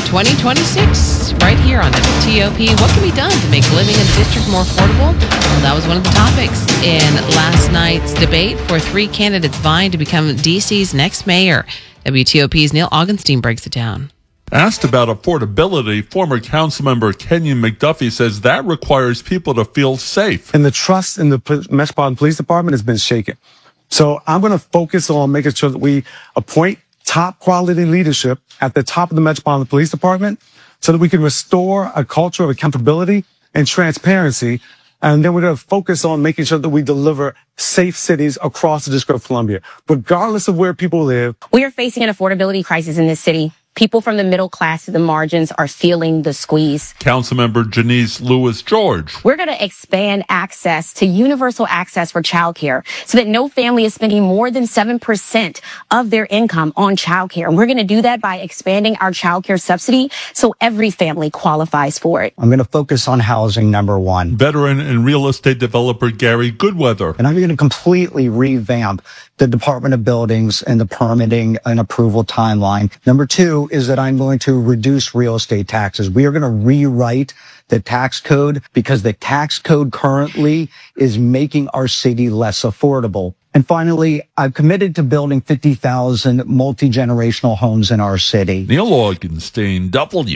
2026, right here on WTOP. What can be done to make living in the district more affordable? Well, that was one of the topics in last night's debate for three candidates vying to become D.C.'s next mayor. WTOP's Neil Augenstein breaks it down. Asked about affordability, former councilmember Kenyon McDuffie says that requires people to feel safe. And the trust in the Metropolitan Police Department has been shaken. So I'm going to focus on making sure that we appoint top quality leadership at the top of the Metropolitan Police Department so that we can restore a culture of accountability and transparency. And then we're going to focus on making sure that we deliver safe cities across the District of Columbia, regardless of where people live. We are facing an affordability crisis in this city. People from the middle class to the margins are feeling the squeeze. Councilmember Janice Lewis-George. We're going to expand access to universal access for childcare so that no family is spending more than 7% of their income on childcare. And we're going to do that by expanding our childcare subsidy so every family qualifies for it. I'm going to focus on housing, number one. Veteran and real estate developer Gary Goodweather. And I'm going to completely revamp the Department of Buildings and the permitting and approval timeline. Number two is that I'm going to reduce real estate taxes. We are going to rewrite the tax code because the tax code currently is making our city less affordable. And finally, I've committed to building 50,000 multi-generational homes in our city. Neil Augenstein,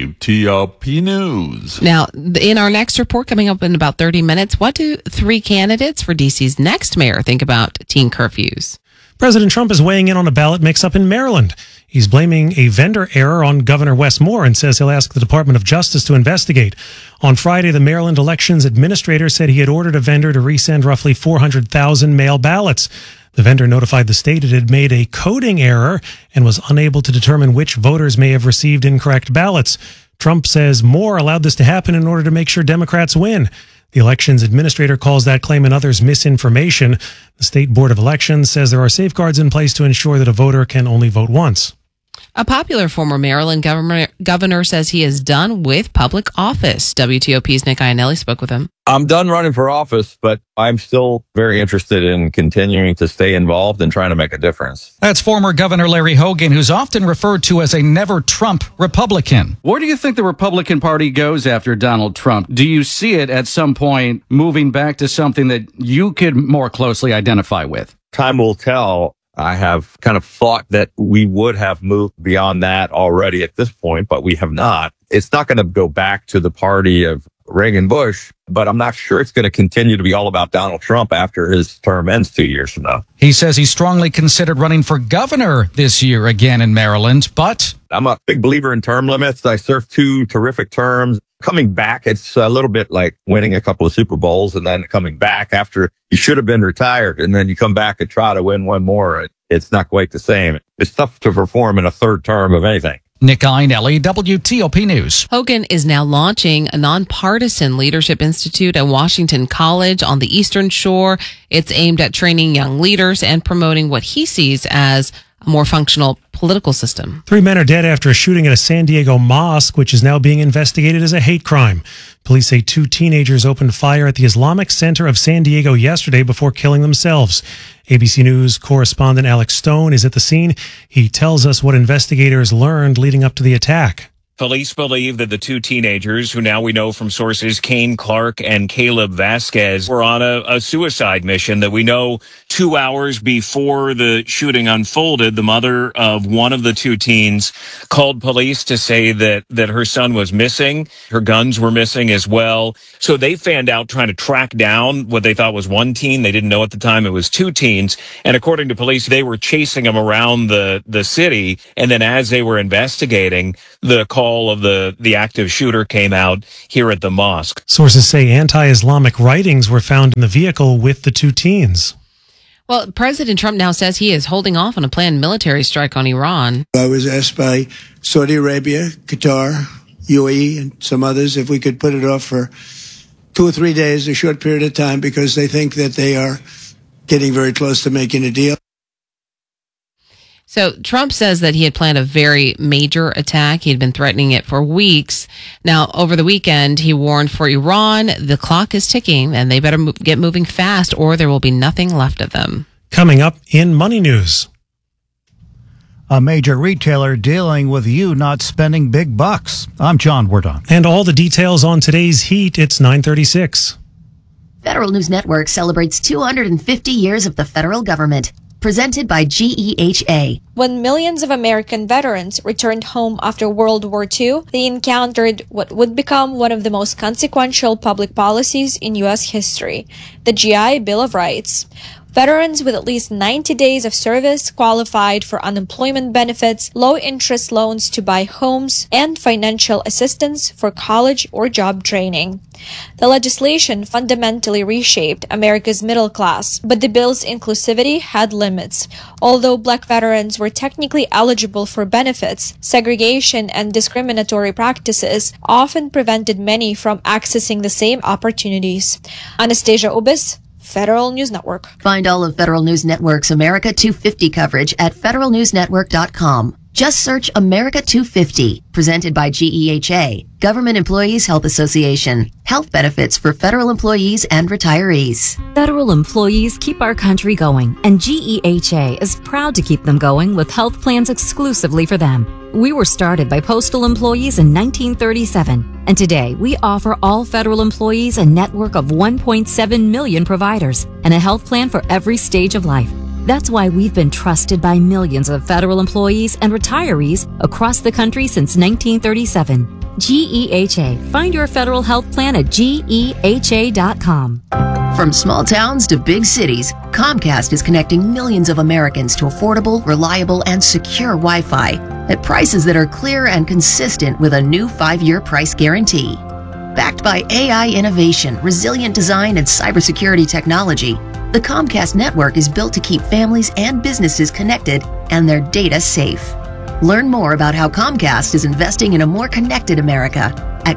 WTOP News. Now, in our next report coming up in about 30 minutes, what do three candidates for D.C.'s next mayor think about teen curfews? President Trump is weighing in on a ballot mix-up in Maryland. He's blaming a vendor error on Governor Wes Moore and says he'll ask the Department of Justice to investigate. On Friday, the Maryland elections administrator said he had ordered a vendor to resend roughly 400,000 mail ballots. The vendor notified the state it had made a coding error and was unable to determine which voters may have received incorrect ballots. Trump says Moore allowed this to happen in order to make sure Democrats win. The elections administrator calls that claim and others misinformation. The State Board of Elections says there are safeguards in place to ensure that a voter can only vote once. A popular former Maryland governor says he is done with public office. WTOP's Nick Iannelli spoke with him. I'm done running for office, but I'm still very interested in continuing to stay involved and trying to make a difference. That's former Governor Larry Hogan, who's often referred to as a never-Trump Republican. Where do you think the Republican Party goes after Donald Trump? Do you see it at some point moving back to something that you could more closely identify with? Time will tell. I have kind of thought that we would have moved beyond that already at this point, but we have not. It's not going to go back to the party of Reagan Bush, but I'm not sure it's going to continue to be all about Donald Trump after his term ends 2 years from now. He says he strongly considered running for governor this year again in Maryland, but I'm a big believer in term limits. I served 2 terrific terms. Coming back, it's a little bit like winning a couple of Super Bowls and then coming back after you should have been retired, and then you come back and try to win one more. It's not quite the same. It's tough to perform in a third term of anything. Nick Iannelli, WTOP News. Hogan is now launching a nonpartisan leadership institute at Washington College on the Eastern Shore. It's aimed at training young leaders and promoting what he sees as a more functional political system. 3 men are dead after a shooting at a San Diego mosque, which is now being investigated as a hate crime. Police say 2 teenagers opened fire at the Islamic Center of San Diego yesterday before killing themselves. ABC News correspondent Alex Stone is at the scene. He tells us what investigators learned leading up to the attack. Police believe that the 2 teenagers, who now we know from sources Kane Clark and Caleb Vasquez, were on a suicide mission that we know 2 hours before the shooting unfolded. The mother of one of the 2 teens called police to say that her son was missing. Her guns were missing as well. So they fanned out trying to track down what they thought was 1 teen. They didn't know at the time it was 2 teens. And according to police, they were chasing them around the city. And then as they were investigating, the call of the active shooter came out here at the mosque. Sources say anti-Islamic writings were found in the vehicle with the 2 teens. Well, President Trump now says he is holding off on a planned military strike on Iran. I was asked by Saudi Arabia, Qatar, UAE, and some others if we could put it off for 2 or 3 days, a short period of time, because they think that they are getting very close to making a deal. So Trump says that he had planned a very major attack. He had been threatening it for weeks. Now, over the weekend, he warned for Iran, the clock is ticking and they better get moving fast or there will be nothing left of them. Coming up in Money News. A major retailer dealing with you not spending big bucks. I'm John Wardon. And all the details on today's heat, it's 9:36. Federal News Network celebrates 250 years of the federal government. Presented by GEHA. When millions of American veterans returned home after World War II, they encountered what would become one of the most consequential public policies in U.S. history, the GI Bill of Rights. Veterans with at least 90 days of service qualified for unemployment benefits, low-interest loans to buy homes, and financial assistance for college or job training. The legislation fundamentally reshaped America's middle class, but the bill's inclusivity had limits. Although black veterans were technically eligible for benefits, segregation and discriminatory practices often prevented many from accessing the same opportunities. Anastasia Ubis, Federal News Network. Find all of Federal News Network's America 250 coverage at federalnewsnetwork.com. Just search America 250, presented by GEHA, Government Employees Health Association. Health benefits for federal employees and retirees. Federal employees keep our country going, and GEHA is proud to keep them going with health plans exclusively for them. We were started by postal employees in 1937, and today we offer all federal employees a network of 1.7 million providers and a health plan for every stage of life. That's why we've been trusted by millions of federal employees and retirees across the country since 1937. GEHA. Find your federal health plan at GEHA.com. From small towns to big cities, Comcast is connecting millions of Americans to affordable, reliable, and secure Wi-Fi at prices that are clear and consistent with a new 5-year price guarantee. Backed by AI innovation, resilient design, and cybersecurity technology, the Comcast network is built to keep families and businesses connected and their data safe. Learn more about how Comcast is investing in a more connected America at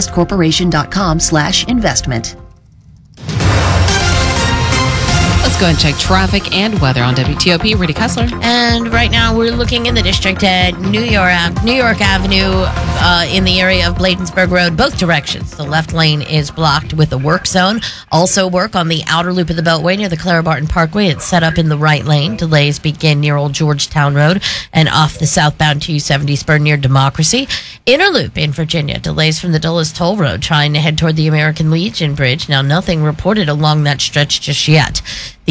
ComcastCorporation.com/investment. Let's go and check traffic and weather on WTOP. Rudy Kessler. And right now we're looking in the district at New York Avenue in the area of Bladensburg Road, both directions. The left lane is blocked with a work zone. Also work on the outer loop of the Beltway near the Clara Barton Parkway. It's set up in the right lane. Delays begin near Old Georgetown Road and off the southbound 270 spur near Democracy. Inner loop in Virginia. Delays from the Dulles Toll Road trying to head toward the American Legion Bridge. Now nothing reported along that stretch just yet.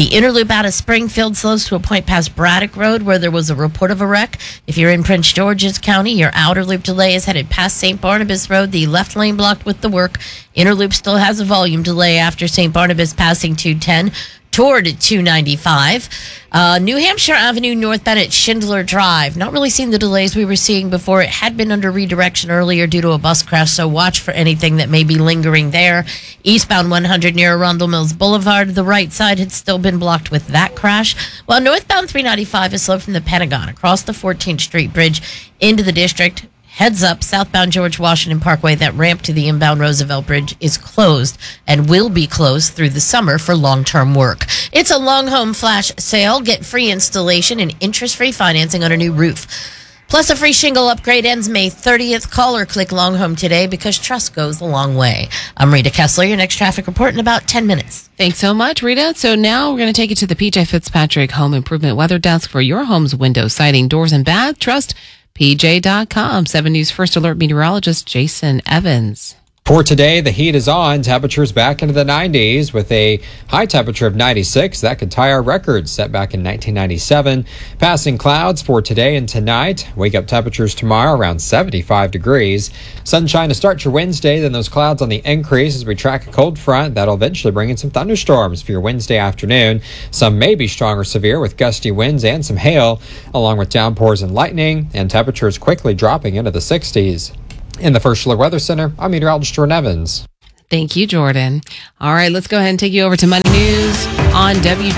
The inner loop out of Springfield slows to a point past Braddock Road where there was a report of a wreck. If you're in Prince George's County, your outer loop delay is headed past St. Barnabas Road. The left lane blocked with the work. Inner loop still has a volume delay after St. Barnabas passing 210 toward 295. New Hampshire Avenue northbound at Schindler Drive. Not really seeing the delays we were seeing before. It had been under redirection earlier due to a bus crash, so watch for anything that may be lingering there. Eastbound 100 near Arundel Mills Boulevard. The right side had still been blocked with that crash, while northbound 395 is slow from the Pentagon across the 14th Street Bridge into the district. Heads up, southbound George Washington Parkway, that ramp to the inbound Roosevelt Bridge is closed and will be closed through the summer for long-term work. It's a long home flash sale. Get free installation and interest-free financing on a new roof. Plus a free shingle upgrade ends May 30th. Call or click Long Home today because trust goes a long way. I'm Rita Kessler. Your next traffic report in about 10 minutes. Thanks so much, Rita. So now we're going to take you to the PJ Fitzpatrick Home Improvement Weather Desk for your home's window, siding, doors, and bath. Trust PJ.com. 7 News First Alert meteorologist Jason Evans. For today, the heat is on. Temperatures back into the 90s with a high temperature of 96. That could tie our record set back in 1997. Passing clouds for today and tonight. Wake up temperatures tomorrow around 75 degrees. Sunshine to start your Wednesday, then those clouds on the increase as we track a cold front. That'll eventually bring in some thunderstorms for your Wednesday afternoon. Some may be strong or severe with gusty winds and some hail, along with downpours and lightning, and temperatures quickly dropping into the 60s. In the First Alert Weather Center, I'm meteorologist Jordan Evans. Thank you, Jordan. All right, let's go ahead and take you over to Money News on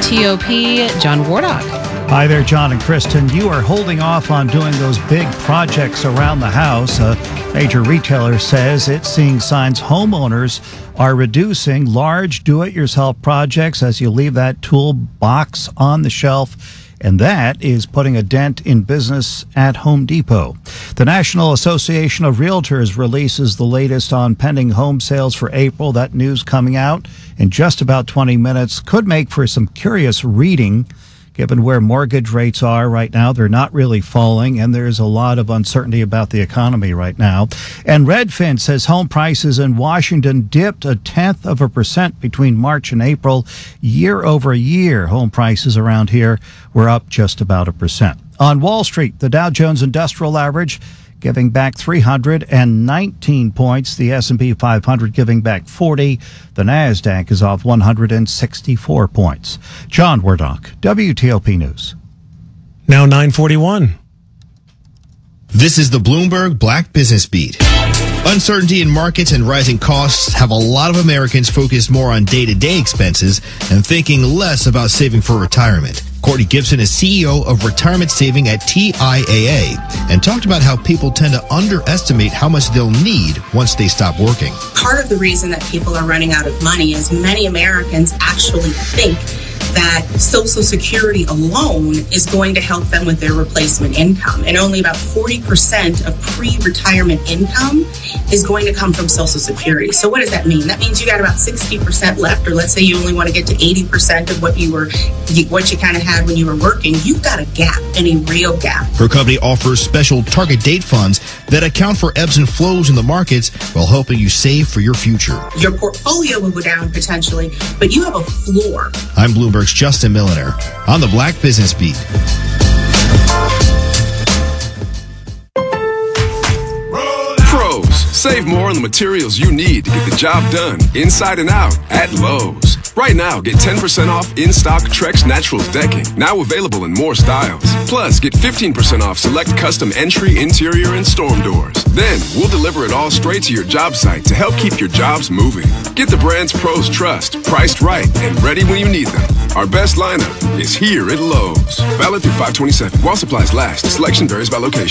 WTOP. John Wardock. Hi there, John and Kristen. You are holding off on doing those big projects around the house. A major retailer says it's seeing signs homeowners are reducing large do-it-yourself projects as you leave that toolbox on the shelf. And that is putting a dent in business at Home Depot. The National Association of Realtors releases the latest on pending home sales for April. That news coming out in just about 20 minutes could make for some curious reading. Given where mortgage rates are right now, they're not really falling, and there's a lot of uncertainty about the economy right now. And Redfin says home prices in Washington dipped 0.1% between March and April. Year over year, home prices around here were up just about 1%. On Wall Street, the Dow Jones Industrial Average giving back 319 points. The S&P 500 giving back 40. The NASDAQ is off 164 points. John Wardock, WTOP News. Now 9:41. This is the Bloomberg Black Business Beat. Uncertainty in markets and rising costs have a lot of Americans focused more on day-to-day expenses and thinking less about saving for retirement. Courtney Gibson is CEO of Retirement Saving at TIAA and talked about how people tend to underestimate how much they'll need once they stop working. Part of the reason that people are running out of money is many Americans actually think that Social Security alone is going to help them with their replacement income. And only about 40% of pre-retirement income is going to come from Social Security. So what does that mean? That means you got about 60% left, or let's say you only want to get to 80% of what you kind of had when you were working. You've got a gap, and a real gap. Her company offers special target date funds that account for ebbs and flows in the markets while helping you save for your future. Your portfolio will go down potentially, but you have a floor. I'm Bloomberg's Justin Milliner on the Black Business Beat. Pros, save more on the materials you need to get the job done inside and out at Lowe's. Right now, get 10% off in-stock Trex Naturals decking, now available in more styles. Plus, get 15% off select custom entry, interior, and storm doors. Then, we'll deliver it all straight to your job site to help keep your jobs moving. Get the brands pros trust, priced right, and ready when you need them. Our best lineup is here at Lowe's. Valid through 5/27. While supplies last, selection varies by location.